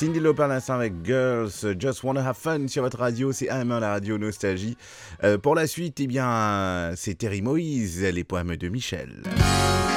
Cyndi Lauper l'instant avec Girls Just Wanna Have Fun sur votre radio, c'est AM1 la radio Nostalgie. Pour la suite, eh bien, c'est Terry Moïse, les poèmes de Michel.